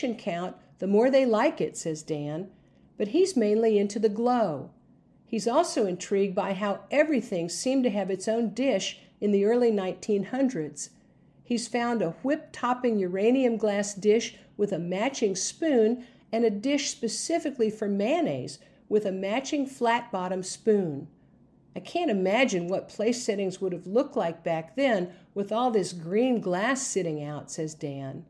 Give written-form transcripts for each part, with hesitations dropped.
count, the more they like it, says Dan, but he's mainly into the glow. He's also intrigued by how everything seemed to have its own dish in the early 1900s. He's found a whip-topping uranium glass dish with a matching spoon and a dish specifically for mayonnaise with a matching flat-bottom spoon. I can't imagine what place settings would have looked like back then with all this green glass sitting out, says Dan.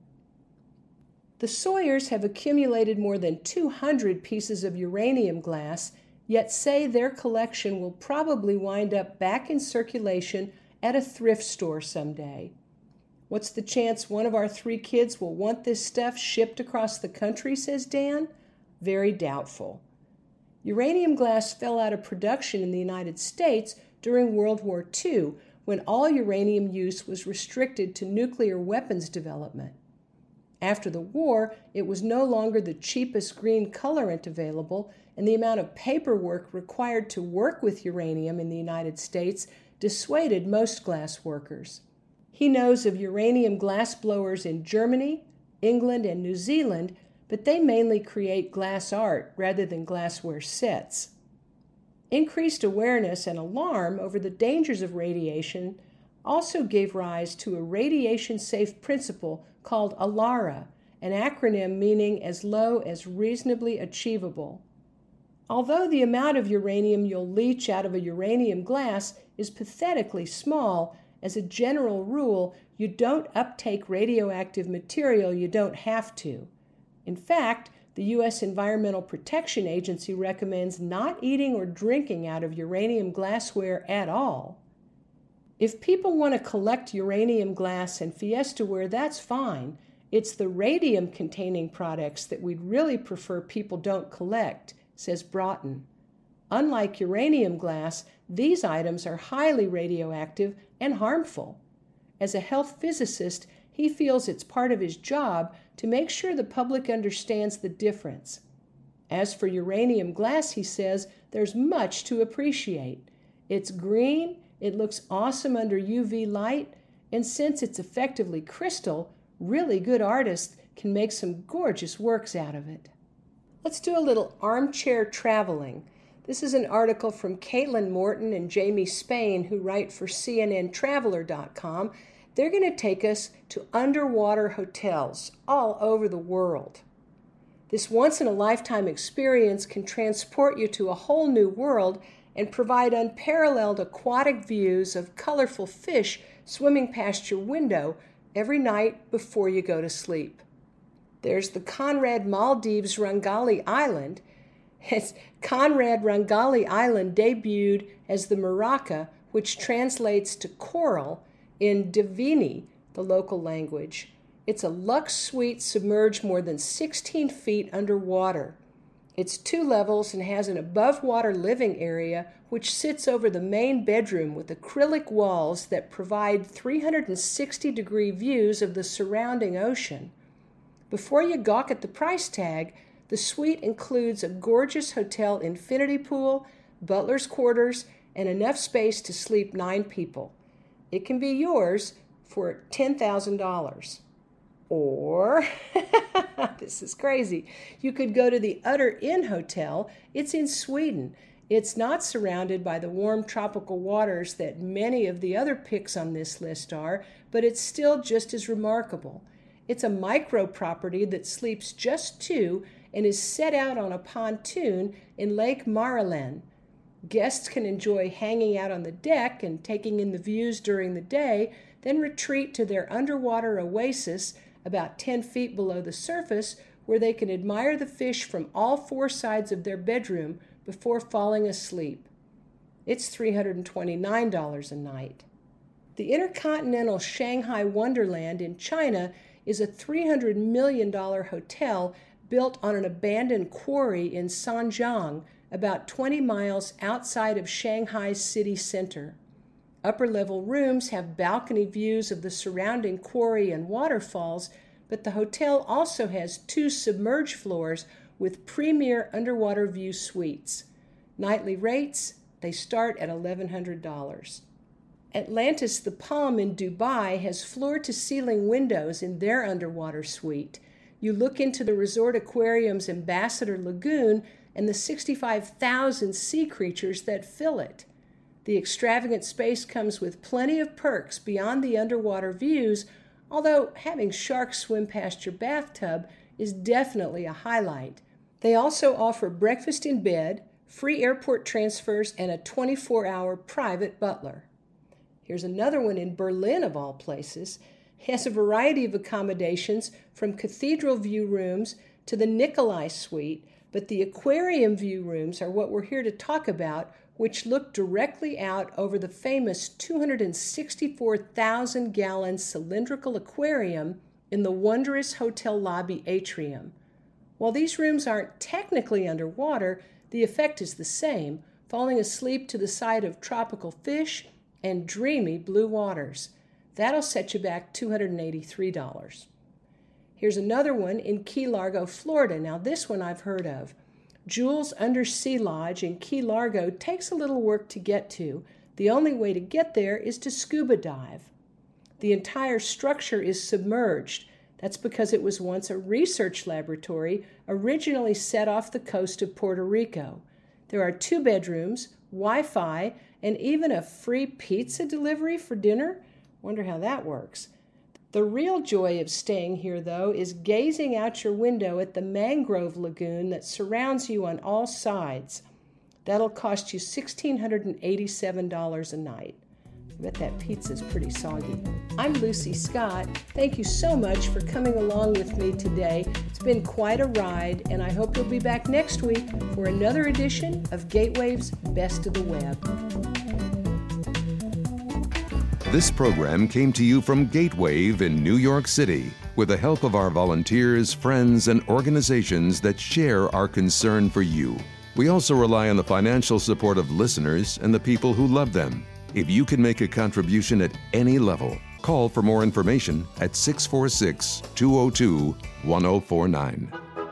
The Sawyers have accumulated more than 200 pieces of uranium glass, yet say their collection will probably wind up back in circulation at a thrift store someday. What's the chance one of our 3 kids will want this stuff shipped across the country, says Dan? Very doubtful. Uranium glass fell out of production in the United States during World War II, when all uranium use was restricted to nuclear weapons development. After the war, it was no longer the cheapest green colorant available, and the amount of paperwork required to work with uranium in the United States dissuaded most glass workers. He knows of uranium glass blowers in Germany, England, and New Zealand, but they mainly create glass art rather than glassware sets. Increased awareness and alarm over the dangers of radiation also gave rise to a radiation-safe principle called ALARA, an acronym meaning as low as reasonably achievable. Although the amount of uranium you'll leach out of a uranium glass is pathetically small, as a general rule, you don't uptake radioactive material you don't have to. In fact, the U.S. Environmental Protection Agency recommends not eating or drinking out of uranium glassware at all. If people want to collect uranium glass and Fiestaware, that's fine. It's the radium-containing products that we'd really prefer people don't collect, says Broughton. Unlike uranium glass, these items are highly radioactive and harmful. As a health physicist, he feels it's part of his job to make sure the public understands the difference. As for uranium glass, he says, there's much to appreciate. It's green, it looks awesome under UV light, and since it's effectively crystal, really good artists can make some gorgeous works out of it. Let's do a little armchair traveling. This is an article from Caitlin Morton and Jamie Spain, who write for CNNTraveler.com. They're going to take us to underwater hotels all over the world. This once-in-a-lifetime experience can transport you to a whole new world and provide unparalleled aquatic views of colorful fish swimming past your window every night before you go to sleep. There's the Conrad Maldives Rangali Island. Conrad Rangali Island debuted as the Maraca, which translates to coral, in Divini, the local language. It's a luxe suite submerged more than 16 feet underwater. It's 2 levels and has an above-water living area which sits over the main bedroom with acrylic walls that provide 360-degree views of the surrounding ocean. Before you gawk at the price tag, the suite includes a gorgeous hotel infinity pool, butler's quarters, and enough space to sleep 9 people. It can be yours for $10,000. Or, this is crazy, you could go to the Utter Inn Hotel. It's in Sweden. It's not surrounded by the warm tropical waters that many of the other picks on this list are, but it's still just as remarkable. It's a micro property that sleeps just 2 and is set out on a pontoon in Lake Maralen. Guests can enjoy hanging out on the deck and taking in the views during the day, then retreat to their underwater oasis about 10 feet below the surface, where they can admire the fish from all 4 sides of their bedroom before falling asleep. It's $329 a night. The Intercontinental Shanghai Wonderland in China is a $300 million hotel built on an abandoned quarry in Sanjiang, about 20 miles outside of Shanghai's city center. Upper-level rooms have balcony views of the surrounding quarry and waterfalls, but the hotel also has 2 submerged floors with premier underwater view suites. Nightly rates, they start at $1,100. Atlantis the Palm in Dubai has floor-to-ceiling windows in their underwater suite. you look into the resort aquarium's Ambassador Lagoon and the 65,000 sea creatures that fill it. The extravagant space comes with plenty of perks beyond the underwater views, although having sharks swim past your bathtub is definitely a highlight. They also offer breakfast in bed, free airport transfers, and a 24-hour private butler. Here's another one in Berlin, of all places. It has a variety of accommodations from cathedral view rooms to the Nikolai Suite, but the aquarium view rooms are what we're here to talk about, which look directly out over the famous 264,000-gallon cylindrical aquarium in the wondrous hotel lobby atrium. While these rooms aren't technically underwater, the effect is the same, falling asleep to the sight of tropical fish and dreamy blue waters. That'll set you back $283. Here's another one in Key Largo, Florida. Now this one I've heard of. Jules Undersea Lodge in Key Largo takes a little work to get to. The only way to get there is to scuba dive. The entire structure is submerged. That's because it was once a research laboratory originally set off the coast of Puerto Rico. There are 2 bedrooms, Wi-Fi, and even a free pizza delivery for dinner. Wonder how that works. The real joy of staying here, though, is gazing out your window at the mangrove lagoon that surrounds you on all sides. That'll cost you $1,687 a night. I bet that pizza's pretty soggy. I'm Lucy Scott. Thank you so much for coming along with me today. It's been quite a ride, and I hope you'll be back next week for another edition of Gatewave's Best of the Web. This program came to you from Gatewave in New York City with the help of our volunteers, friends, and organizations that share our concern for you. We also rely on the financial support of listeners and the people who love them. If you can make a contribution at any level, call for more information at 646-202-1049.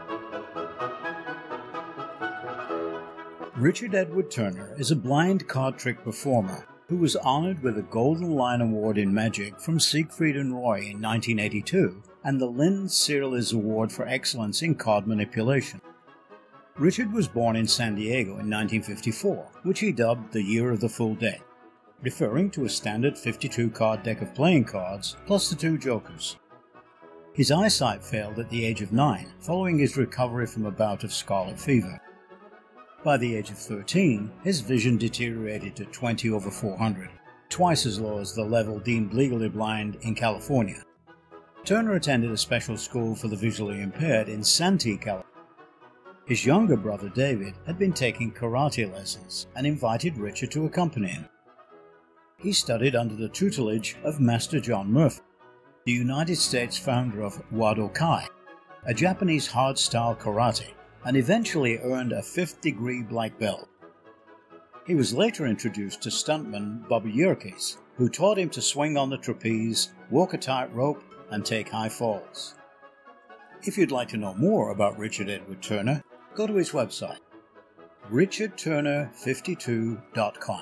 Richard Edward Turner is a blind card trick performer who was honored with a Golden Lion Award in Magic from Siegfried and Roy in 1982 and the Lynn Searles Award for Excellence in Card Manipulation. Richard was born in San Diego in 1954, which he dubbed the Year of the Full Deck, referring to a standard 52-card deck of playing cards plus the 2 jokers. His eyesight failed at the age of 9 following his recovery from a bout of scarlet fever. By the age of 13, his vision deteriorated to 20/400, twice as low as the level deemed legally blind in California. Turner attended a special school for the visually impaired in Santee, California. His younger brother David had been taking karate lessons and invited Richard to accompany him. He studied under the tutelage of Master John Murphy, the United States founder of Wado Kai, a Japanese hard-style karate, and eventually earned a 5th-degree black belt. He was later introduced to stuntman Bubba Yerkes, who taught him to swing on the trapeze, walk a tightrope, and take high falls. If you'd like to know more about Richard Edward Turner, go to his website, richardturner52.com.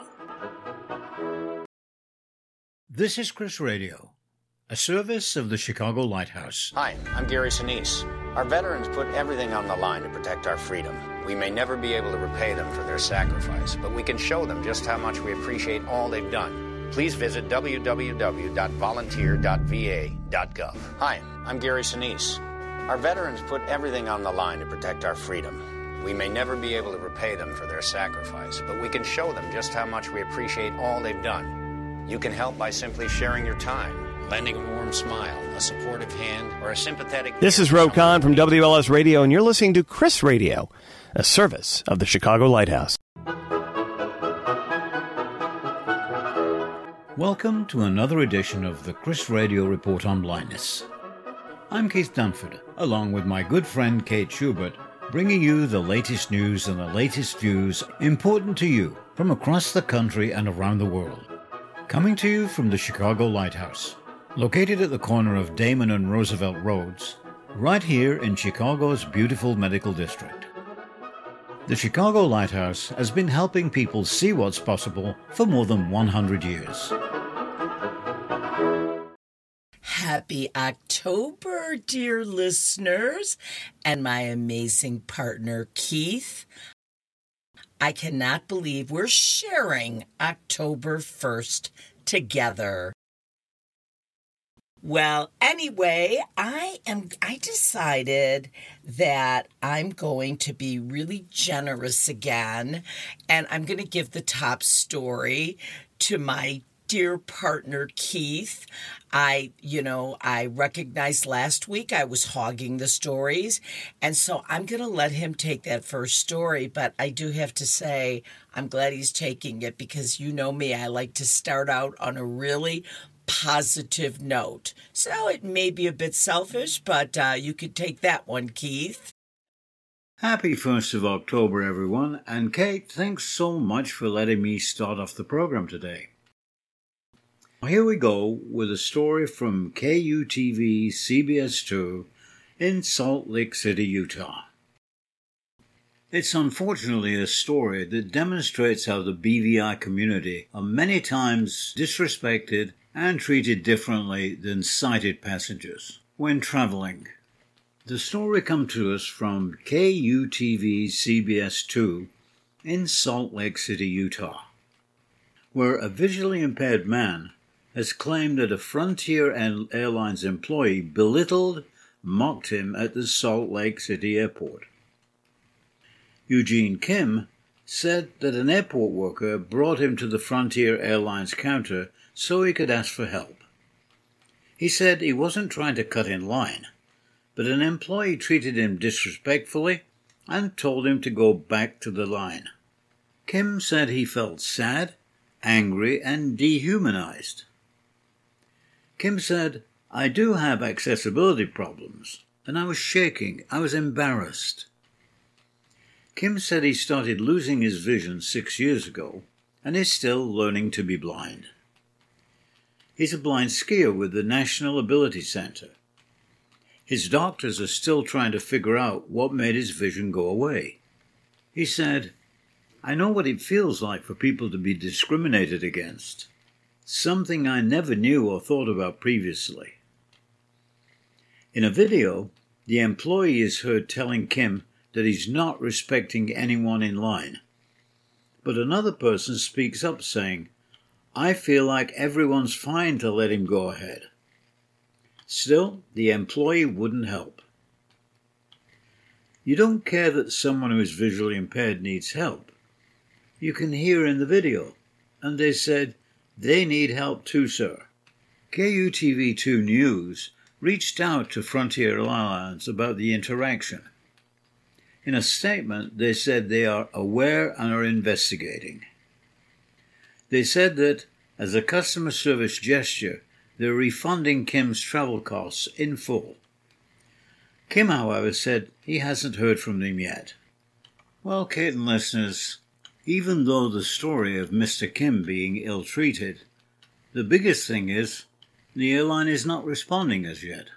This is Chris Radio, a service of the Chicago Lighthouse. Hi, I'm Gary Sinise. Our veterans put everything on the line to protect our freedom. We may never be able to repay them for their sacrifice, but we can show them just how much we appreciate all they've done. Please visit www.volunteer.va.gov. Hi, I'm Gary Sinise. Our veterans put everything on the line to protect our freedom. We may never be able to repay them for their sacrifice, but we can show them just how much we appreciate all they've done. You can help by simply sharing your time, lending a warm smile, a supportive hand, or a sympathetic... This is Roe Khan from WLS Radio, and you're listening to Chris Radio, a service of the Chicago Lighthouse. Welcome to another edition of the Chris Radio Report on Blindness. I'm Keith Dunford, along with my good friend Kate Schubert, bringing you the latest news and the latest views important to you from across the country and around the world. Coming to you from the Chicago Lighthouse, located at the corner of Damon and Roosevelt Roads, right here in Chicago's beautiful medical district. The Chicago Lighthouse has been helping people see what's possible for more than 100 years. Happy October, dear listeners, and my amazing partner, Keith. I cannot believe we're sharing October 1st together. Well, anyway, I decided that I'm going to be really generous again, and I'm going to give the top story to my dear partner, Keith. I recognized last week I was hogging the stories, and so I'm going to let him take that first story, but I do have to say I'm glad he's taking it because you know me, I like to start out on a really positive note. So it may be a bit selfish, but you could take that one, Keith. Happy 1st of October, everyone, and Kate, thanks so much for letting me start off the program today. Here we go with a story from KUTV CBS 2 in Salt Lake City, Utah. It's unfortunately a story that demonstrates how the BVI community are many times disrespected and treated differently than sighted passengers when traveling. The story comes to us from KUTV CBS 2 in Salt Lake City, Utah, where a visually impaired man has claimed that a Frontier Airlines employee mocked him at the Salt Lake City airport. Eugene Kim said that an airport worker brought him to the Frontier Airlines counter so he could ask for help. He said he wasn't trying to cut in line, but an employee treated him disrespectfully and told him to go back to the line. Kim said he felt sad, angry, and dehumanized. Kim said, "I do have accessibility problems, and I was shaking. I was embarrassed." Kim said he started losing his vision 6 years ago and is still learning to be blind. He's a blind skier with the National Ability Center. His doctors are still trying to figure out what made his vision go away. He said, "I know what it feels like for people to be discriminated against. Something I never knew or thought about previously." In a video, the employee is heard telling Kim that he's not respecting anyone in line. But another person speaks up saying, "I feel like everyone's fine to let him go ahead." Still, the employee wouldn't help. You don't care that someone who is visually impaired needs help. You can hear in the video, and they said, "They need help too, sir." KUTV2 News reached out to Frontier Airlines about the interaction. In a statement, they said they are aware and are investigating. They said that, as a customer service gesture, they're refunding Kim's travel costs in full. Kim, however, said he hasn't heard from them yet. Well, Kate and listeners, even though the story of Mr. Kim being ill-treated, the biggest thing is the airline is not responding as yet.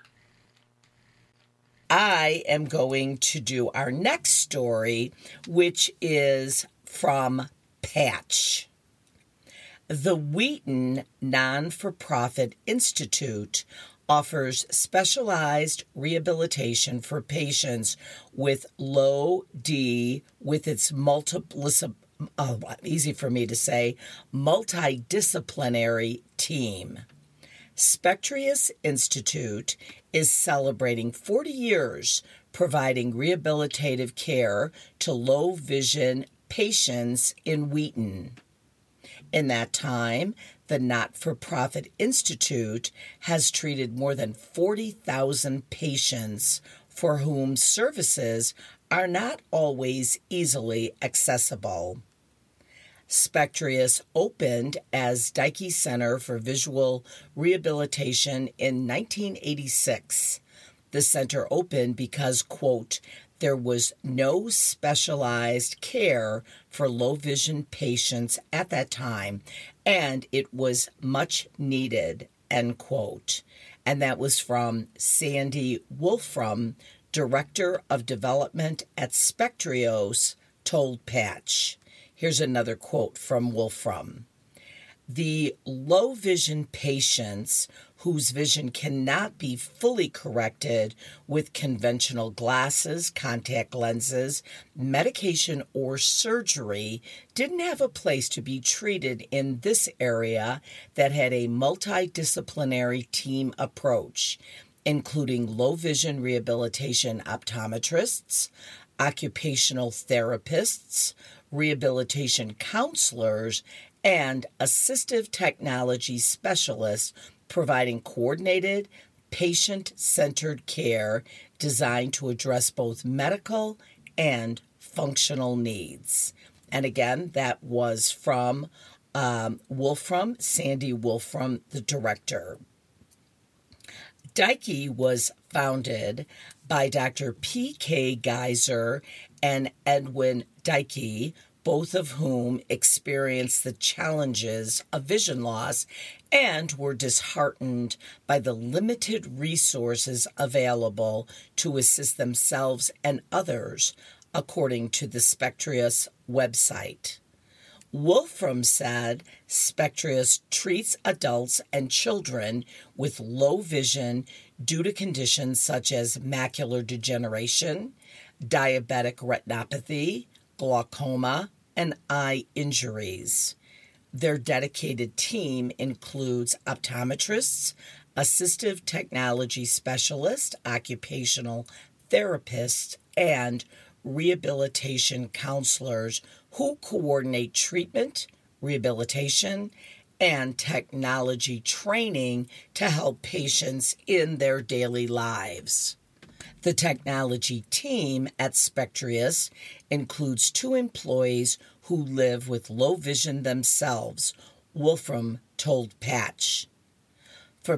I am going to do our next story, which is from Patch. The Wheaton Non-for-Profit Institute offers specialized rehabilitation for patients with low D with its multidisciplinary team. Spectrius Institute is celebrating 40 years providing rehabilitative care to low vision patients in Wheaton. In that time, the Not-for-Profit Institute has treated more than 40,000 patients for whom services are not always easily accessible. Spectrius opened as Dike Center for Visual Rehabilitation in 1986. The center opened because, quote, there was no specialized care for low vision patients at that time, and it was much needed, end quote. And that was from Sandy Wolfram, Director of Development at Spectrios, told Patch. Here's another quote from Wolfram. The low vision patients whose vision cannot be fully corrected with conventional glasses, contact lenses, medication, or surgery didn't have a place to be treated in this area that had a multidisciplinary team approach, including low vision rehabilitation optometrists, occupational therapists, rehabilitation counselors, and assistive technology specialists providing coordinated, patient-centered care designed to address both medical and functional needs. And again, that was from Wolfram, Sandy Wolfram, the director. Dike was founded by Dr. P.K. Geiser and Edwin Dike, both of whom experienced the challenges of vision loss and were disheartened by the limited resources available to assist themselves and others, according to the Spectrius website. Wolfram said Spectrius treats adults and children with low vision due to conditions such as macular degeneration, diabetic retinopathy, glaucoma, and eye injuries. Their dedicated team includes optometrists, assistive technology specialists, occupational therapists, and rehabilitation counselors who coordinate treatment, rehabilitation, and technology training to help patients in their daily lives. The technology team at Spectrius includes 2 employees who live with low vision themselves, Wolfram told Patch. For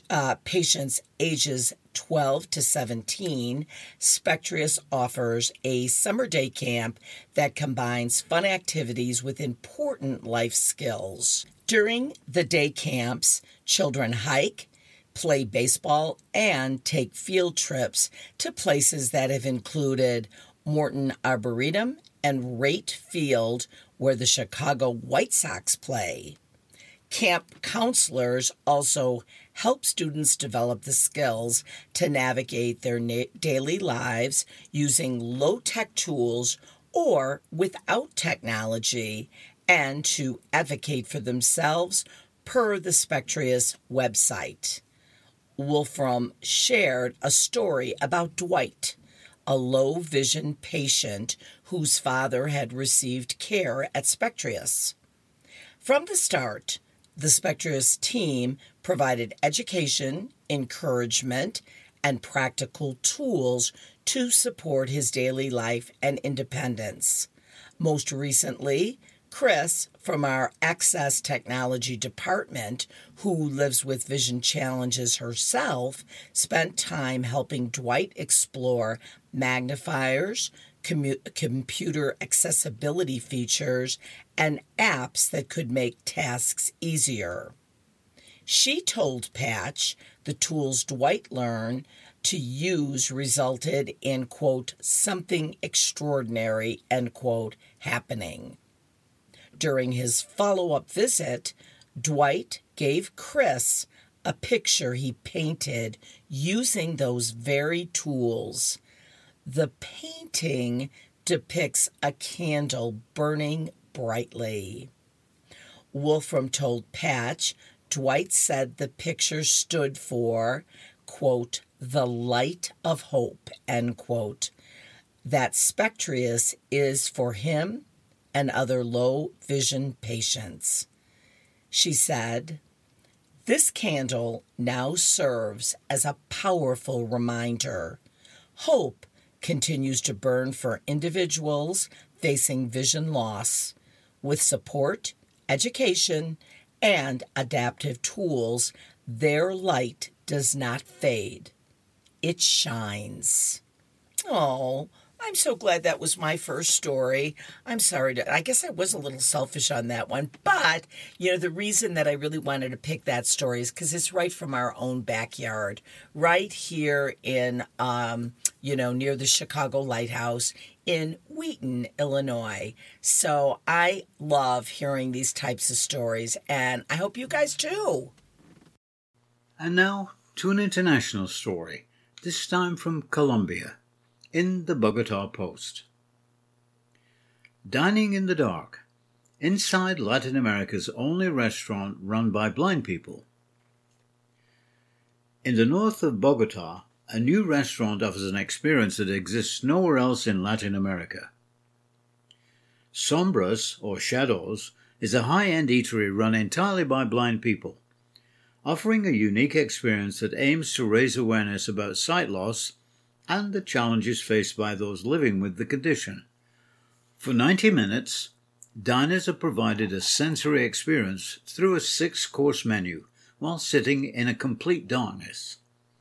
patients ages 12 to 17, Spectrius offers a summer day camp that combines fun activities with important life skills. During the day camps, children hike, play baseball, and take field trips to places that have included Morton Arboretum and Rate Field, where the Chicago White Sox play. Camp counselors also help students develop the skills to navigate their daily lives using low-tech tools or without technology, and to advocate for themselves per the Spectrius website. Wolfram shared a story about Dwight, a low-vision patient whose father had received care at Spectrius. From the start, the Spectrius team provided education, encouragement, and practical tools to support his daily life and independence. Most recently, Chris from our Access Technology Department, who lives with vision challenges herself, spent time helping Dwight explore magnifiers, computer accessibility features, and apps that could make tasks easier. She told Patch the tools Dwight learned to use resulted in, quote, something extraordinary, end quote, happening. During his follow-up visit, Dwight gave Chris a picture he painted using those very tools. The painting depicts a candle burning brightly. Wolfram told Patch Dwight said the picture stood for, quote, the light of hope, end quote. That Spectrius is for him and other low vision patients. She said, this candle now serves as a powerful reminder. Hope continues to burn for individuals facing vision loss. With support, education, and adaptive tools, their light does not fade. It shines. Oh, I'm so glad that was my first story. I'm sorry. I guess I was a little selfish on that one. But, the reason that I really wanted to pick that story is because it's right from our own backyard, right here in, near the Chicago Lighthouse in Wheaton, Illinois. So I love hearing these types of stories, and I hope you guys too. And now to an international story, this time from Colombia, in the Bogota Post. Dining in the dark, inside Latin America's only restaurant run by blind people. In the north of Bogota, a new restaurant offers an experience that exists nowhere else in Latin America. Sombras, or Shadows, is a high-end eatery run entirely by blind people, offering a unique experience that aims to raise awareness about sight loss and the challenges faced by those living with the condition. For 90 minutes, diners are provided a sensory experience through a 6-course menu while sitting in a complete darkness.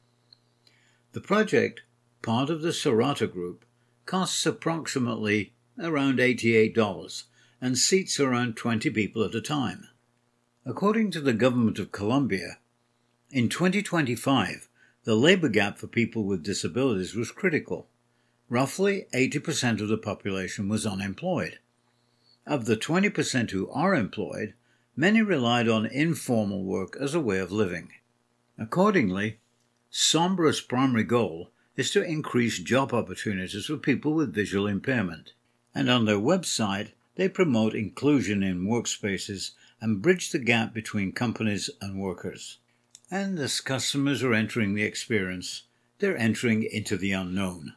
The project, part of the Serrata Group, costs approximately around $88 and seats around 20 people at a time. According to the government of Colombia, in 2025, the labor gap for people with disabilities was critical. Roughly 80% of the population was unemployed. Of the 20% who are employed, many relied on informal work as a way of living. Accordingly, Sombra's primary goal is to increase job opportunities for people with visual impairment, and on their website they promote inclusion in workspaces and bridge the gap between companies and workers. And as customers are entering the experience, they're entering into the unknown.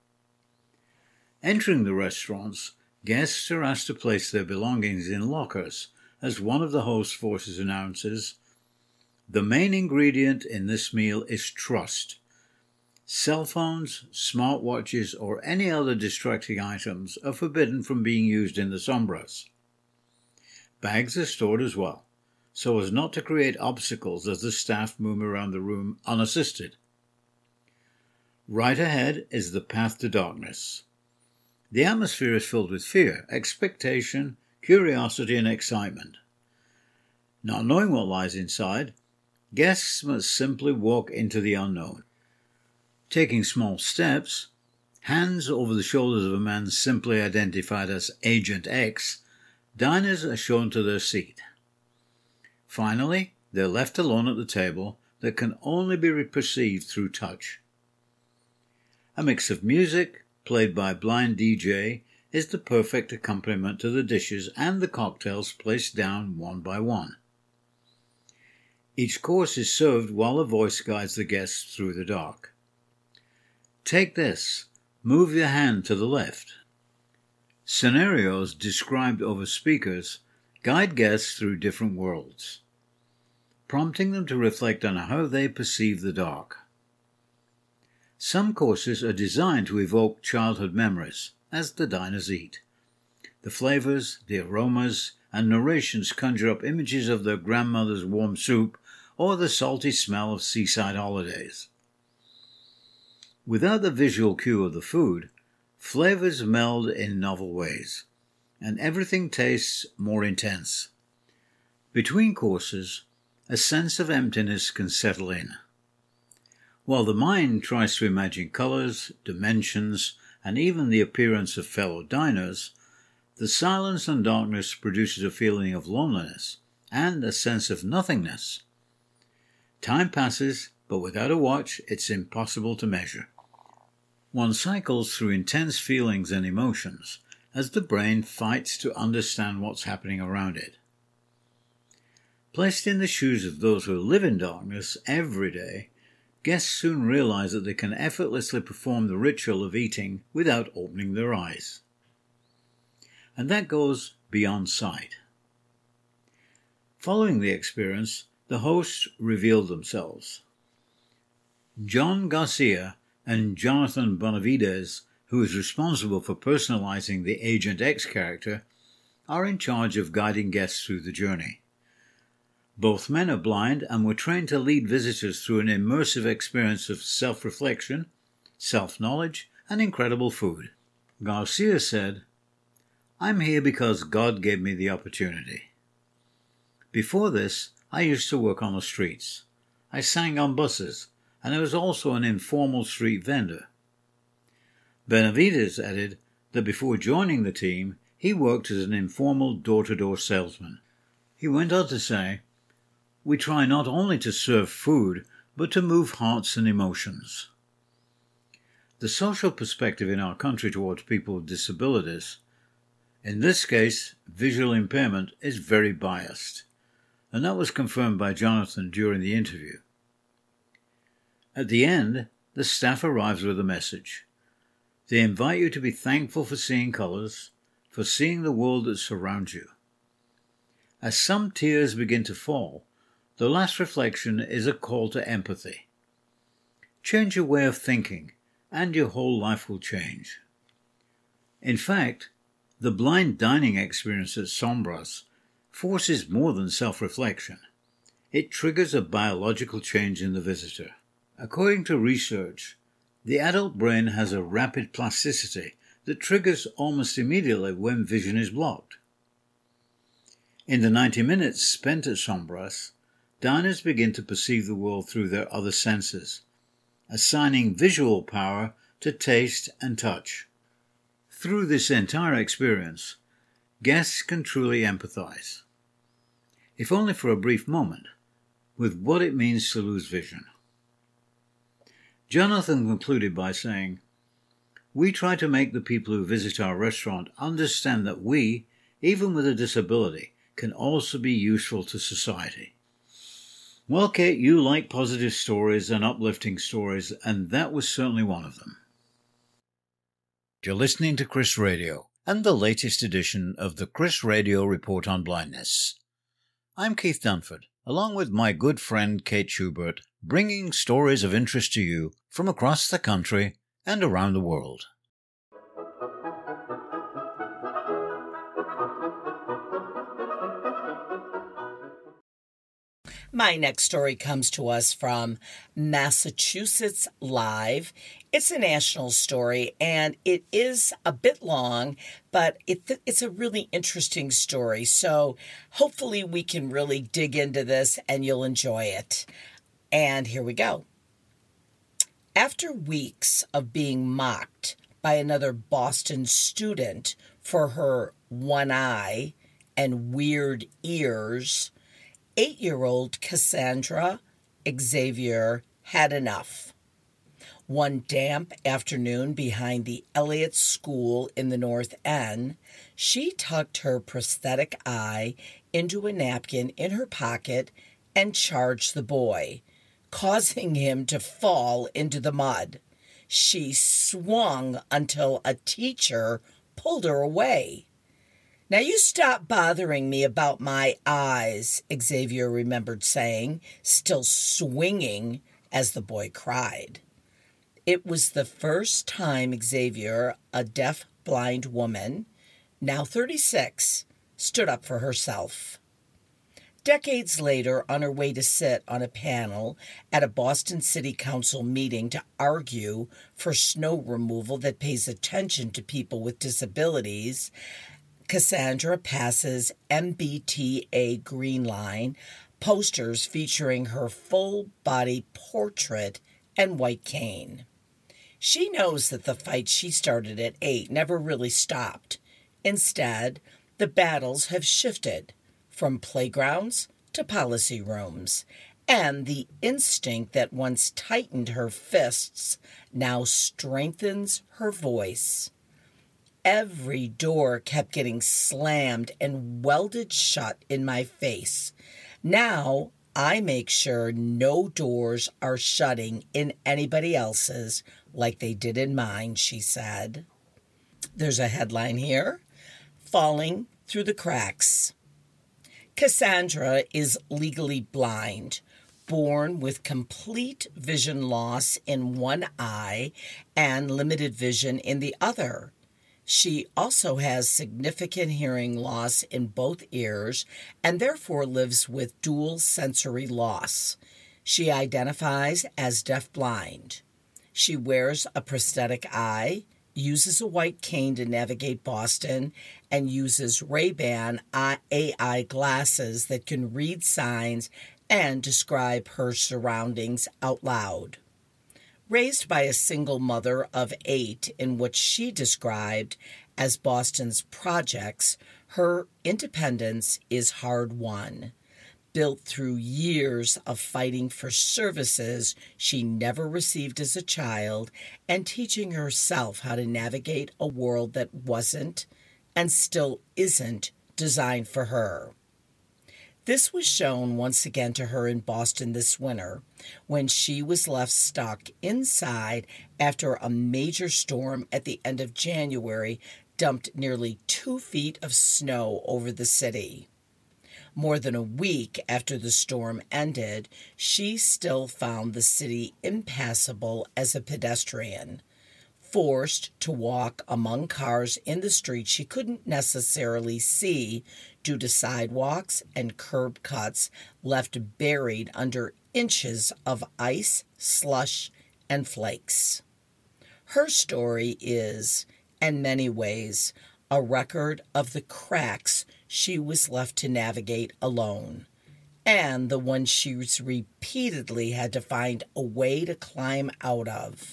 Entering the restaurants, guests are asked to place their belongings in lockers, as one of the host forces announces, "The main ingredient in this meal is trust. Cell phones, smartwatches, or any other distracting items are forbidden from being used in the sombras." Bags are stored as well, so as not to create obstacles as the staff move around the room unassisted. Right ahead is the path to darkness. The atmosphere is filled with fear, expectation, curiosity, and excitement. Not knowing what lies inside, guests must simply walk into the unknown. Taking small steps, hands over the shoulders of a man simply identified as Agent X, diners are shown to their seat. Finally, they're left alone at the table that can only be perceived through touch. A mix of music, played by a blind DJ, is the perfect accompaniment to the dishes and the cocktails placed down one by one. Each course is served while a voice guides the guests through the dark. Take this, move your hand to the left. Scenarios described over speakers guide guests through different worlds, prompting them to reflect on how they perceive the dark. Some courses are designed to evoke childhood memories as the diners eat. The flavors, the aromas, and narrations conjure up images of their grandmother's warm soup or the salty smell of seaside holidays. Without the visual cue of the food, flavors meld in novel ways, and everything tastes more intense. Between courses, a sense of emptiness can settle in. While the mind tries to imagine colors, dimensions, and even the appearance of fellow diners, the silence and darkness produces a feeling of loneliness and a sense of nothingness. Time passes, but without a watch, it's impossible to measure. One cycles through intense feelings and emotions as the brain fights to understand what's happening around it. Placed in the shoes of those who live in darkness every day, guests soon realize that they can effortlessly perform the ritual of eating without opening their eyes. And that goes beyond sight. Following the experience, the hosts revealed themselves. John Garcia and Jonathan Bonavides, who is responsible for personalizing the Agent X character, are in charge of guiding guests through the journey. Both men are blind and were trained to lead visitors through an immersive experience of self-reflection, self-knowledge, and incredible food. Garcia said, "I'm here because God gave me the opportunity. Before this, I used to work on the streets. I sang on buses, and I was also an informal street vendor. Benavides added that before joining the team, he worked as an informal door-to-door salesman. He went on to say, "We try not only to serve food, but to move hearts and emotions." The social perspective in our country towards people with disabilities, in this case visual impairment, is very biased, and that was confirmed by Jonathan during the interview. At the end, the staff arrives with a message. They invite you to be thankful for seeing colors, for seeing the world that surrounds you. As some tears begin to fall, the last reflection is a call to empathy. Change your way of thinking, and your whole life will change. In fact, the blind dining experience at Sombras forces more than self-reflection. It triggers a biological change in the visitor. According to research, the adult brain has a rapid plasticity that triggers almost immediately when vision is blocked. In the 90 minutes spent at Sombras, diners begin to perceive the world through their other senses, assigning visual power to taste and touch. Through this entire experience, guests can truly empathize, if only for a brief moment, with what it means to lose vision. Jonathan concluded by saying, "We try to make the people who visit our restaurant understand that we, even with a disability, can also be useful to society." Well, Kate, you like positive stories and uplifting stories, and that was certainly one of them. You're listening to Chris Radio and the latest edition of the Chris Radio Report on Blindness. I'm Keith Dunford, along with my good friend Kate Schubert, bringing stories of interest to you from across the country and around the world. My next story comes to us from Massachusetts Live. It's a national story, and it is a bit long, but it's a really interesting story. So hopefully we can really dig into this and you'll enjoy it. And here we go. After weeks of being mocked by another Boston student for her one eye and weird ears, 8-year-old Cassandra Xavier had enough. One damp afternoon behind the Elliott School in the North End, she tucked her prosthetic eye into a napkin in her pocket and charged the boy, causing him to fall into the mud. She swung until a teacher pulled her away. "Now you stop bothering me about my eyes," Xavier remembered saying, still swinging as the boy cried. It was the first time Xavier, a deaf-blind woman, now 36, stood up for herself. Decades later, on her way to sit on a panel at a Boston City Council meeting to argue for snow removal that pays attention to people with disabilities, Cassandra passes MBTA Green Line posters featuring her full-body portrait and white cane. She knows that the fight she started at 8 never really stopped. Instead, the battles have shifted from playgrounds to policy rooms, and the instinct that once tightened her fists now strengthens her voice. Every door kept getting slammed and welded shut in my face. Now I make sure no doors are shutting in anybody else's like they did in mine, she said. There's a headline here: Falling Through the Cracks. Cassandra is legally blind, born with complete vision loss in one eye and limited vision in the other. She also has significant hearing loss in both ears and therefore lives with dual sensory loss. She identifies as deafblind. She wears a prosthetic eye, uses a white cane to navigate Boston, and uses Ray-Ban AI glasses that can read signs and describe her surroundings out loud. Raised by a single mother of 8 in what she described as Boston's projects, her independence is hard-won, built through years of fighting for services she never received as a child and teaching herself how to navigate a world that wasn't and still isn't designed for her. This was shown once again to her in Boston this winter when she was left stuck inside after a major storm at the end of January dumped nearly 2 feet of snow over the city. More than a week after the storm ended, she still found the city impassable as a pedestrian, forced to walk among cars in the street she couldn't necessarily see due to sidewalks and curb cuts left buried under inches of ice, slush, and flakes. Her story is, in many ways, a record of the cracks she was left to navigate alone, and the ones she repeatedly had to find a way to climb out of.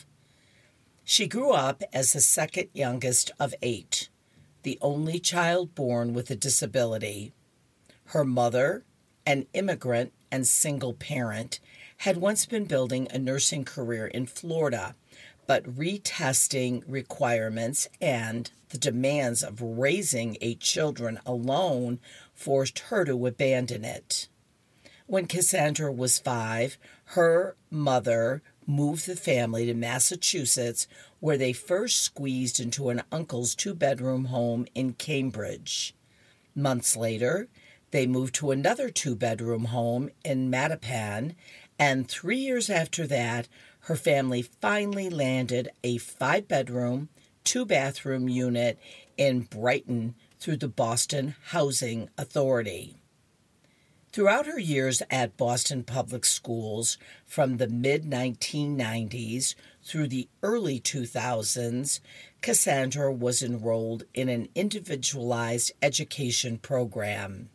She grew up as the second youngest of 8, the only child born with a disability. Her mother, an immigrant and single parent, had once been building a nursing career in Florida, but retesting requirements and the demands of raising 8 children alone forced her to abandon it. When Cassandra was 5, her mother moved the family to Massachusetts, where they first squeezed into an uncle's 2-bedroom home in Cambridge. Months later, they moved to another 2-bedroom home in Mattapan, and 3 years after that, her family finally landed a 5-bedroom, 2-bathroom unit in Brighton through the Boston Housing Authority. Throughout her years at Boston Public Schools, from the mid-1990s through the early 2000s, Cassandra was enrolled in an individualized education program.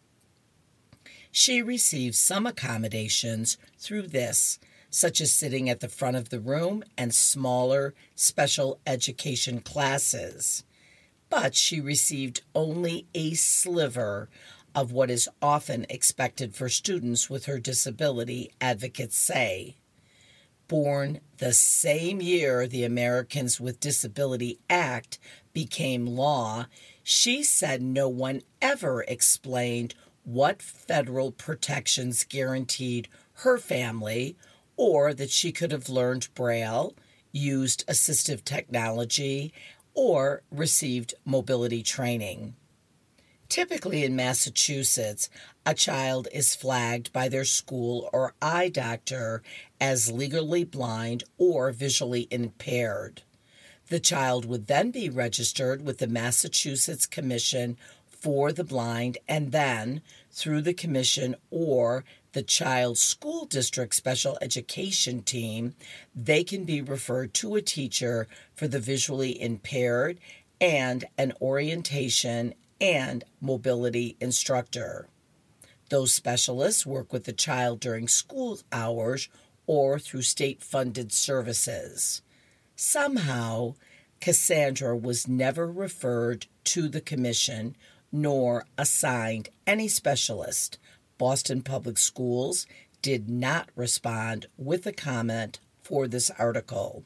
She received some accommodations through this, such as sitting at the front of the room and smaller special education classes. But she received only a sliver of what is often expected for students with her disability, advocates say. Born the same year the Americans with Disability Act became law, she said no one ever explained what federal protections guaranteed her family, or that she could have learned Braille, used assistive technology, or received mobility training. Typically in Massachusetts, a child is flagged by their school or eye doctor as legally blind or visually impaired. The child would then be registered with the Massachusetts Commission for the Blind, and then, through the commission or the child's school district special education team, they can be referred to a teacher for the visually impaired and an orientation and mobility instructor. Those specialists work with the child during school hours or through state-funded services. Somehow, Cassandra was never referred to the commission nor assigned any specialist. Boston Public Schools did not respond with a comment for this article.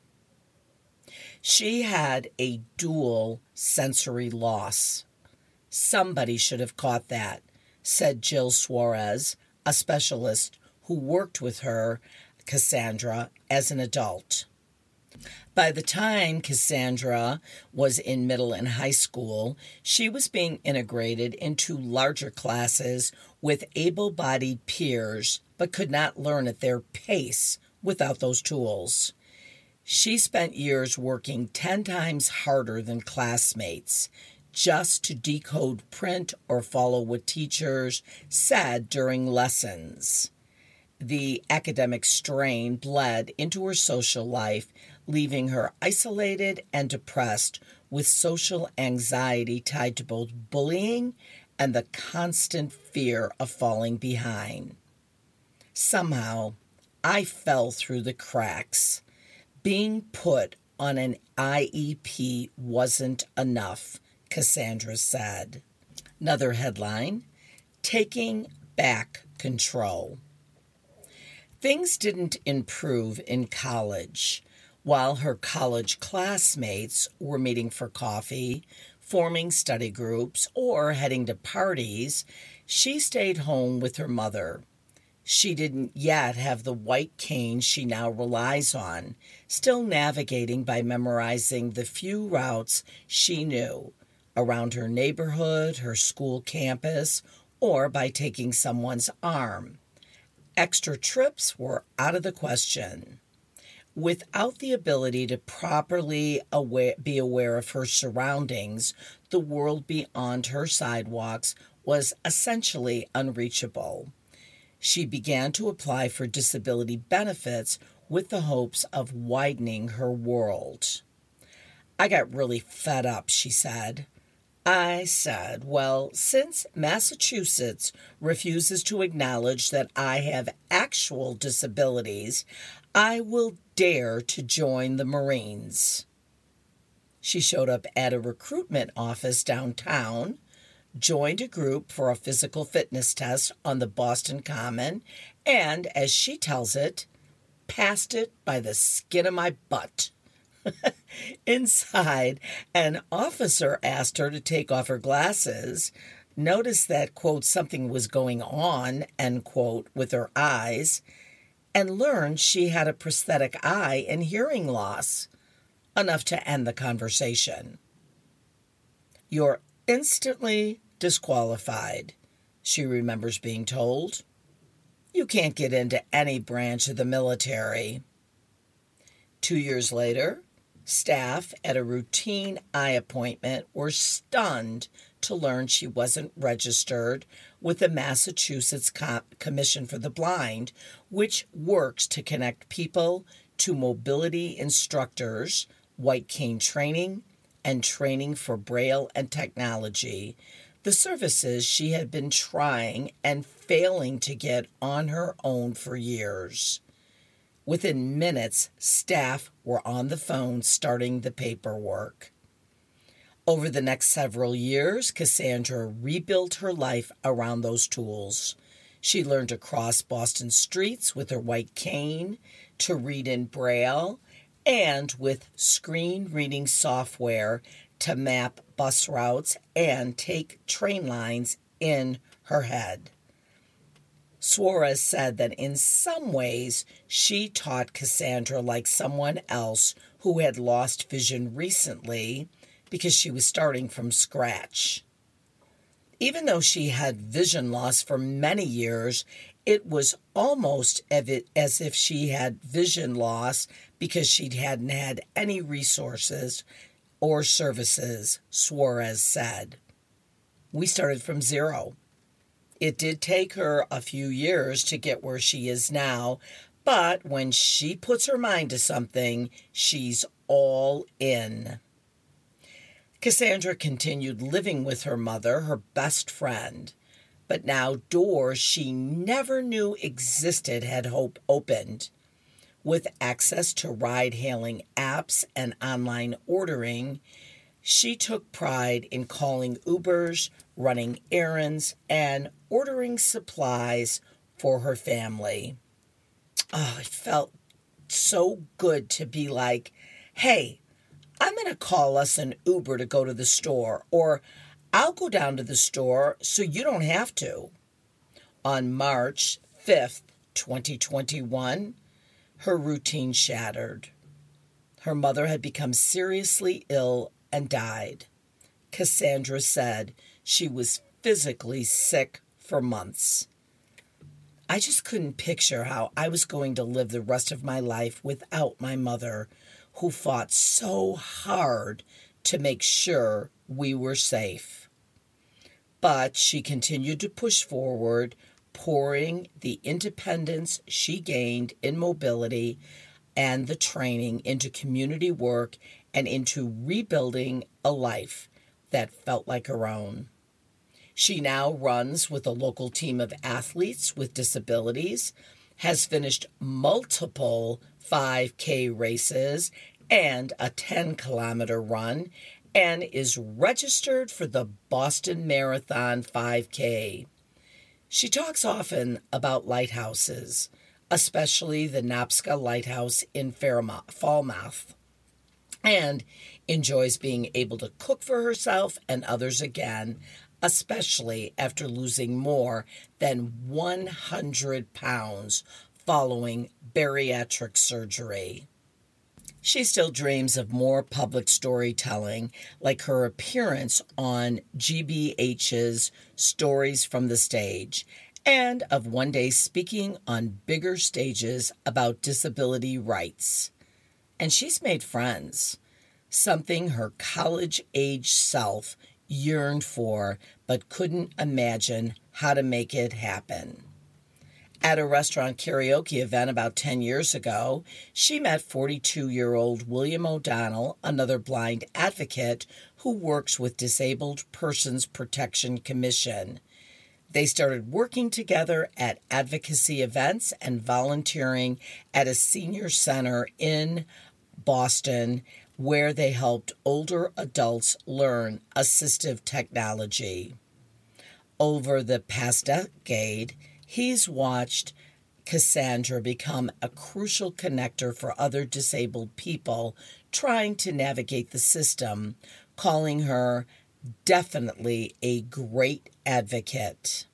She had a dual sensory loss. Somebody should have caught that, said Jill Suarez, a specialist who worked with her, Cassandra, as an adult. By the time Cassandra was in middle and high school, she was being integrated into larger classes with able-bodied peers, but could not learn at their pace without those tools. She spent years working 10 times harder than classmates just to decode print or follow what teachers said during lessons. The academic strain bled into her social life, leaving her isolated and depressed with social anxiety tied to both bullying and the constant fear of falling behind. Somehow, I fell through the cracks. Being put on an IEP wasn't enough, Cassandra said. Another headline, Taking Back Control. Things didn't improve in college. While her college classmates were meeting for coffee, forming study groups, or heading to parties, she stayed home with her mother. She didn't yet have the white cane she now relies on, still navigating by memorizing the few routes she knew around her neighborhood, her school campus, or by taking someone's arm. Extra trips were out of the question. Without the ability to properly be aware of her surroundings, the world beyond her sidewalks was essentially unreachable. She began to apply for disability benefits with the hopes of widening her world. I got really fed up, she said. I said, well, since Massachusetts refuses to acknowledge that I have actual disabilities, I will dare to join the Marines. She showed up at a recruitment office downtown, joined a group for a physical fitness test on the Boston Common, and, as she tells it, passed it by the skin of my butt. Inside, an officer asked her to take off her glasses, noticed that, quote, something was going on, end quote, with her eyes, and learned she had a prosthetic eye and hearing loss, enough to end the conversation. You're instantly disqualified, she remembers being told. You can't get into any branch of the military. 2 years later, staff at a routine eye appointment were stunned to learn she wasn't registered with the Massachusetts Commission for the Blind, which works to connect people to mobility instructors, white cane training, and training for Braille and technology, the services she had been trying and failing to get on her own for years. Within minutes, staff were on the phone starting the paperwork. Over the next several years, Cassandra rebuilt her life around those tools. She learned to cross Boston streets with her white cane, to read in Braille, and with screen reading software to map bus routes and take train lines in her head. Suarez said that in some ways she taught Cassandra like someone else who had lost vision recently because she was starting from scratch. Even though she had vision loss for many years, it was almost as if she had vision loss because she hadn't had any resources or services, Suarez said. We started from zero. It did take her a few years to get where she is now, but when she puts her mind to something, she's all in. Cassandra continued living with her mother, her best friend, but now doors she never knew existed had opened. With access to ride-hailing apps and online ordering, she took pride in calling Ubers, running errands, and ordering supplies for her family. Oh, it felt so good to be like, hey, I'm going to call us an Uber to go to the store, or I'll go down to the store so you don't have to. On March 5th, 2021, her routine shattered. Her mother had become seriously ill and died. Cassandra said she was physically sick for months. I just couldn't picture how I was going to live the rest of my life without my mother, who fought so hard to make sure we were safe. But she continued to push forward, pouring the independence she gained in mobility and the training into community work and into rebuilding a life that felt like her own. She now runs with a local team of athletes with disabilities, has finished multiple 5K races and a 10-kilometer run, and is registered for the Boston Marathon 5K. She talks often about lighthouses, especially the Nopska Lighthouse in Falmouth, and enjoys being able to cook for herself and others again, especially after losing more than 100 pounds following bariatric surgery. She still dreams of more public storytelling, like her appearance on GBH's Stories from the Stage, and of one day speaking on bigger stages about disability rights. And she's made friends, something her college-age self yearned for but couldn't imagine how to make it happen. At a restaurant karaoke event about 10 years ago, she met 42-year-old William O'Donnell, another blind advocate who works with Disabled Persons Protection Commission. They started working together at advocacy events and volunteering at a senior center in Boston, where they helped older adults learn assistive technology. Over the past decade, he's watched Cassandra become a crucial connector for other disabled people trying to navigate the system, calling her definitely a great advocate.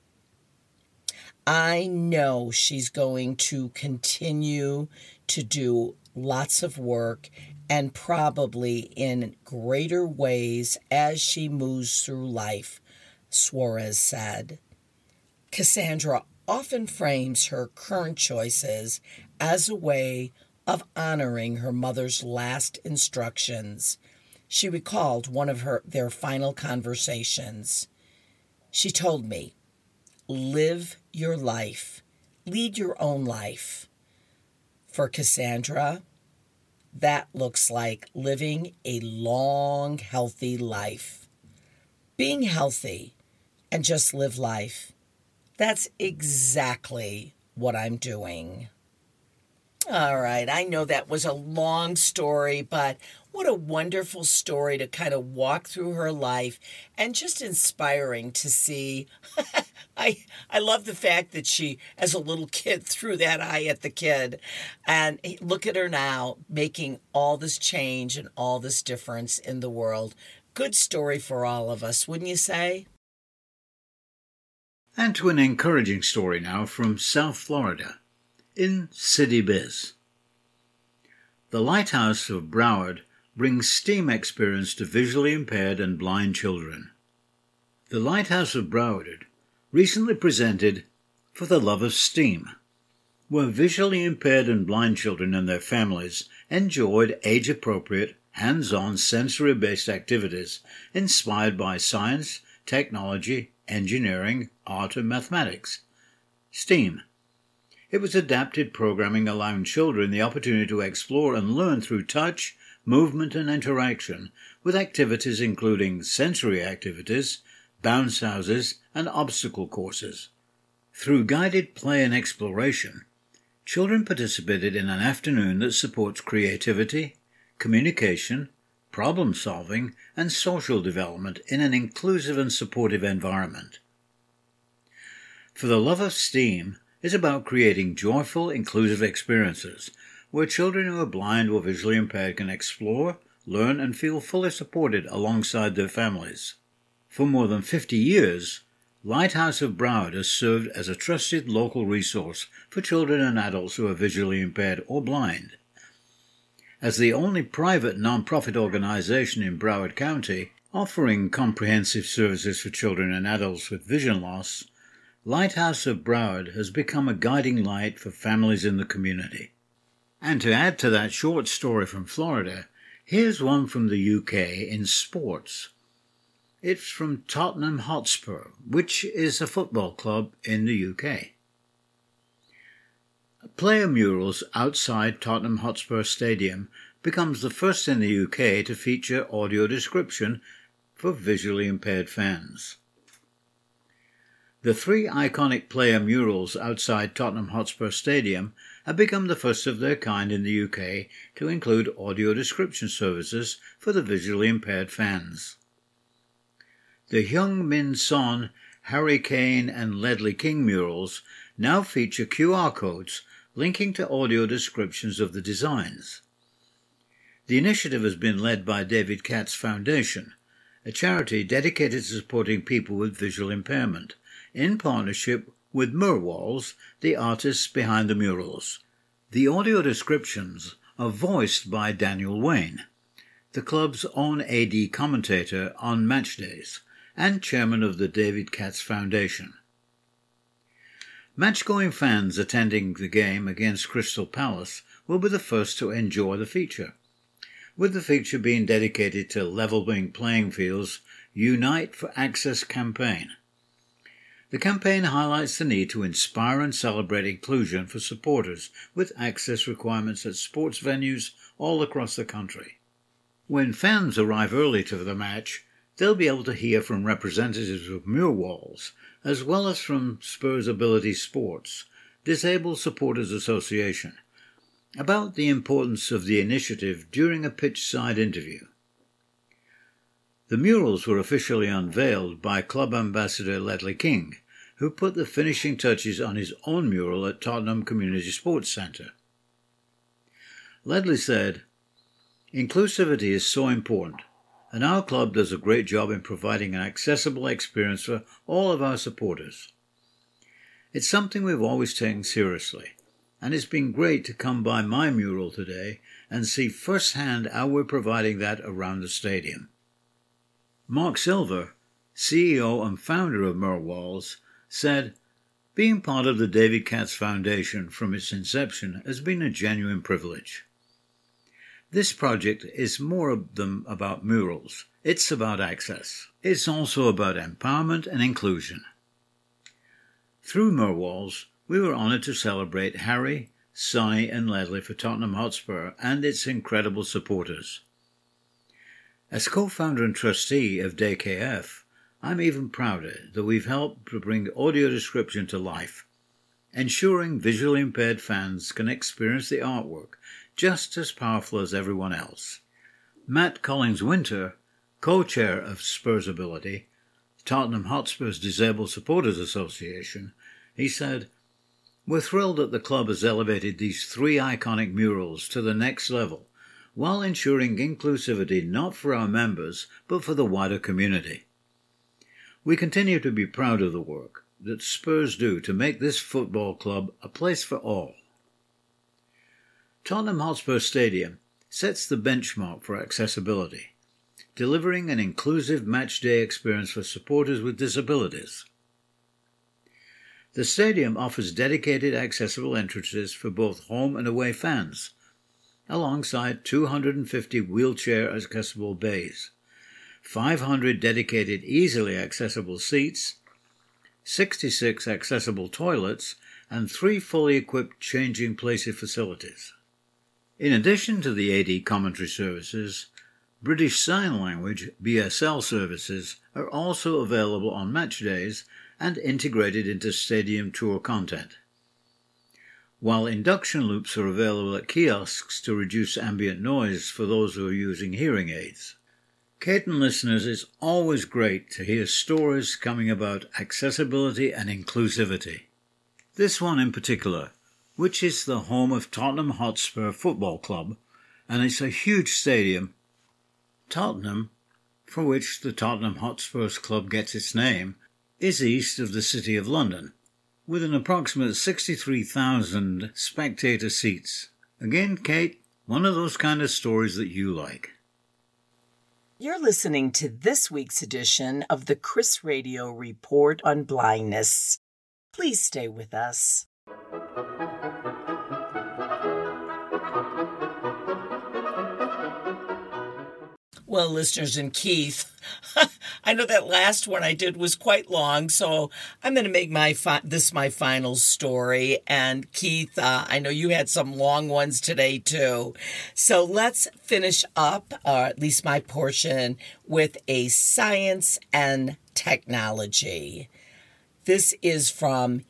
I know she's going to continue to do lots of work, and probably in greater ways as she moves through life, Suarez said. Cassandra often frames her current choices as a way of honoring her mother's last instructions. She recalled one of their final conversations. She told me, "Live your life. Lead your own life." For Cassandra, that looks like living a long, healthy life. Being healthy and just live life. That's exactly what I'm doing. All right, I know that was a long story, but what a wonderful story to kind of walk through her life, and just inspiring to see. I love the fact that she, as a little kid, threw that eye at the kid. And look at her now, making all this change and all this difference in the world. Good story for all of us, wouldn't you say? And to an encouraging story now from South Florida, in City Biz. The Lighthouse of Broward brings STEAM experience to visually impaired and blind children. The Lighthouse of Broward recently presented For the Love of STEAM, where visually impaired and blind children and their families enjoyed age-appropriate, hands-on, sensory-based activities inspired by science, technology, engineering, art, and mathematics. STEAM. It was adapted programming allowing children the opportunity to explore and learn through touch, movement, and interaction, with activities including sensory activities, bounce houses, and obstacle courses. Through guided play and exploration, children participated in an afternoon that supports creativity, communication, problem-solving, and social development in an inclusive and supportive environment. For the Love of STEAM is about creating joyful, inclusive experiences where children who are blind or visually impaired can explore, learn, and feel fully supported alongside their families. For more than 50 years, Lighthouse of Broward has served as a trusted local resource for children and adults who are visually impaired or blind. As the only private non-profit organization in Broward County offering comprehensive services for children and adults with vision loss, Lighthouse of Broward has become a guiding light for families in the community. And to add to that short story from Florida, here's one from the UK in sports. It's from Tottenham Hotspur, which is a football club in the UK. Player murals outside Tottenham Hotspur Stadium becomes the first in the UK to feature audio description for visually impaired fans. The 3 iconic player murals outside Tottenham Hotspur Stadium have become the first of their kind in the UK to include audio description services for the visually impaired fans. The Heung-min Son, Harry Kane and Ledley King murals now feature QR codes linking to audio descriptions of the designs. The initiative has been led by David Katz Foundation, a charity dedicated to supporting people with visual impairment, in partnership with Murwalls, the artists behind the murals. The audio descriptions are voiced by Daniel Wayne, the club's own AD commentator on match days and chairman of the David Katz Foundation. Match-going fans attending the game against Crystal Palace will be the first to enjoy the feature, with the feature being dedicated to Levelling Playing Fields' Unite for Access campaign. The campaign highlights the need to inspire and celebrate inclusion for supporters with access requirements at sports venues all across the country. When fans arrive early to the match, they'll be able to hear from representatives of Murwalls, as well as from Spurs Ability Sports, Disabled Supporters Association, about the importance of the initiative during a pitch-side interview. The murals were officially unveiled by club ambassador Ledley King, who put the finishing touches on his own mural at Tottenham Community Sports Centre. Ledley said, "Inclusivity is so important, and our club does a great job in providing an accessible experience for all of our supporters. It's something we've always taken seriously, and it's been great to come by my mural today and see firsthand how we're providing that around the stadium." Mark Silver, CEO and founder of Murwalls, said, "Being part of the David Katz Foundation from its inception has been a genuine privilege. This project is more than about murals. It's about access. It's also about empowerment and inclusion." Through Murwalls, we were honoured to celebrate Harry, Sonny and Ledley for Tottenham Hotspur and its incredible supporters. As co-founder and trustee of DKF, I'm even prouder that we've helped to bring audio description to life, ensuring visually impaired fans can experience the artwork just as powerful as everyone else. Matt Collins-Winter, co-chair of Spurs Ability, Tottenham Hotspur's Disabled Supporters Association, he said, "We're thrilled that the club has elevated these 3 iconic murals to the next level, while ensuring inclusivity not for our members, but for the wider community. We continue to be proud of the work that Spurs do to make this football club a place for all." Tottenham Hotspur Stadium sets the benchmark for accessibility, delivering an inclusive match-day experience for supporters with disabilities. The stadium offers dedicated accessible entrances for both home and away fans, alongside 250 wheelchair-accessible bays, 500 dedicated easily accessible seats, 66 accessible toilets, and 3 fully equipped changing places facilities. In addition to the AD commentary services, British Sign Language BSL services are also available on match days and integrated into stadium tour content, while induction loops are available at kiosks to reduce ambient noise for those who are using hearing aids. Caton listeners, it's always great to hear stories coming about accessibility and inclusivity. This one in particular, which is the home of Tottenham Hotspur Football Club, and it's a huge stadium. Tottenham, for which the Tottenham Hotspur Club gets its name, is east of the City of London, with an approximate 63,000 spectator seats. Again, Kate, one of those kind of stories that you like. You're listening to this week's edition of the Chris Radio Report on Blindness. Please stay with us. Well, listeners and Keith, I know that last one I did was quite long, so I'm going to make this my final story. And Keith, I know you had some long ones today too. So let's finish up, or at least my portion, with a science and technology. This is from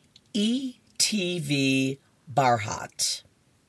ETV Bharat.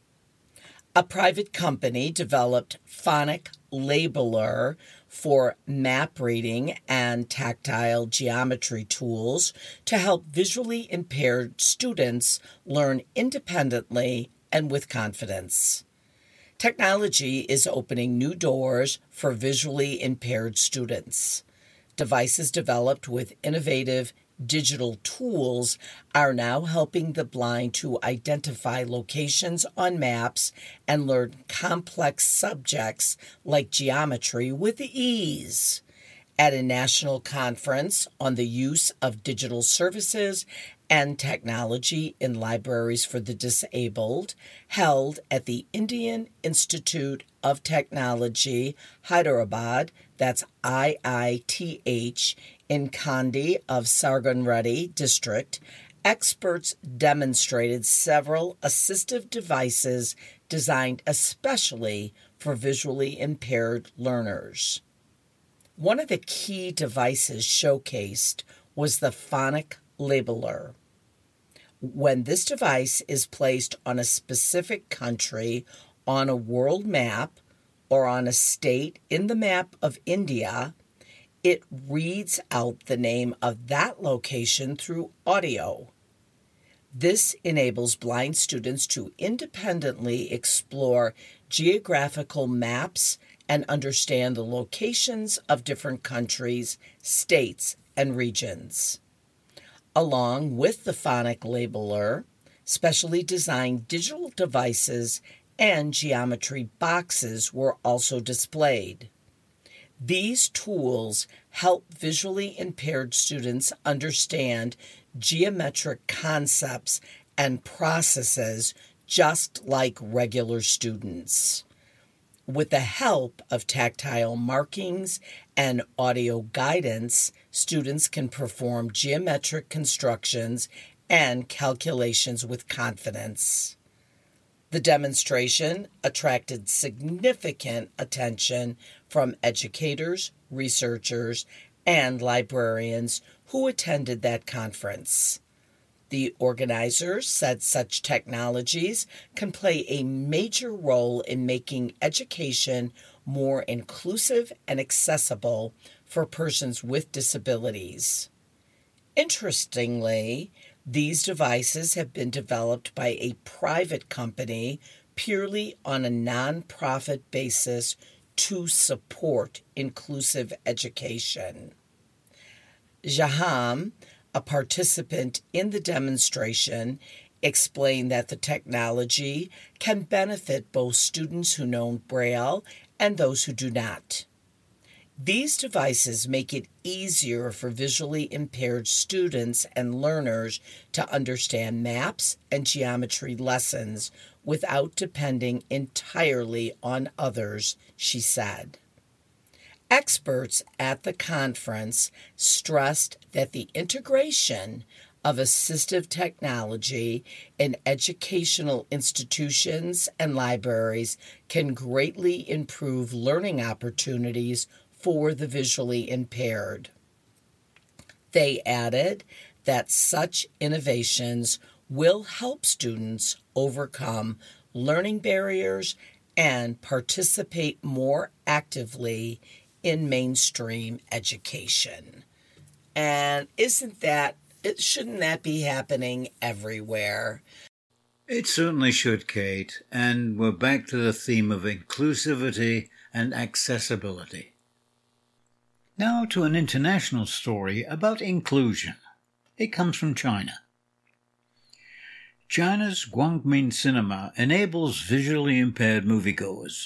A private company developed phonic labeler for map reading and tactile geometry tools to help visually impaired students learn independently and with confidence. Technology is opening new doors for visually impaired students. Devices developed with innovative digital tools are now helping the blind to identify locations on maps and learn complex subjects like geometry with ease. At a national conference on the use of digital services and technology in libraries for the disabled, held at the Indian Institute of Technology, Hyderabad, that's IITH, in Kandy of Sargon Reddy district, experts demonstrated several assistive devices designed especially for visually impaired learners. One of the key devices showcased was the phonic labeler. When this device is placed on a specific country on a world map or on a state in the map of India, it reads out the name of that location through audio. This enables blind students to independently explore geographical maps and understand the locations of different countries, states, and regions. Along with the phonic labeler, specially designed digital devices and geometry boxes were also displayed. These tools help visually impaired students understand geometric concepts and processes just like regular students. With the help of tactile markings and audio guidance, students can perform geometric constructions and calculations with confidence. The demonstration attracted significant attention from educators, researchers, and librarians who attended that conference. The organizers said such technologies can play a major role in making education more inclusive and accessible for persons with disabilities. Interestingly, these devices have been developed by a private company purely on a nonprofit basis to support inclusive education. Jaham, a participant in the demonstration, explained that the technology can benefit both students who know Braille and those who do not. These devices make it easier for visually impaired students and learners to understand maps and geometry lessons without depending entirely on others, she said. Experts at the conference stressed that the integration of assistive technology in educational institutions and libraries can greatly improve learning opportunities for the visually impaired. They added that such innovations will help students overcome learning barriers and participate more actively in mainstream education. And shouldn't that be happening everywhere? It certainly should, Kate, and we're back to the theme of inclusivity and accessibility. Now to an international story about inclusion. It comes from China. China's Guangming Cinema enables visually impaired moviegoers.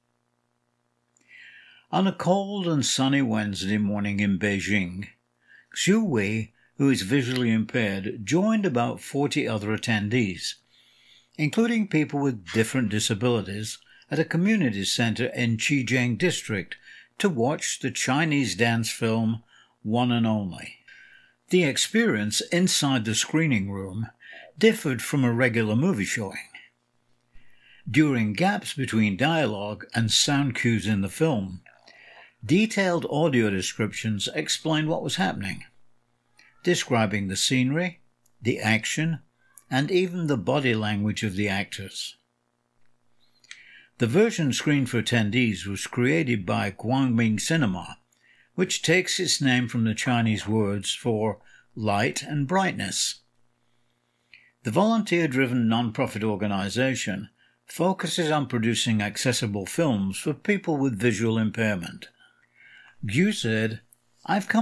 On a cold and sunny Wednesday morning in Beijing, Xu Wei, who is visually impaired, joined about 40 other attendees, including people with different disabilities, at a community center in Zhejiang district to watch the Chinese dance film One and Only. The experience inside the screening room differed from a regular movie showing. During gaps between dialogue and sound cues in the film, detailed audio descriptions explained what was happening. describing the scenery, the action, and even the body language of the actors. The version screened for attendees was created by Guangming Cinema, which takes its name from the Chinese words for light and brightness. The volunteer-driven non-profit organization focuses on producing accessible films for people with visual impairment. Gu said, "I've come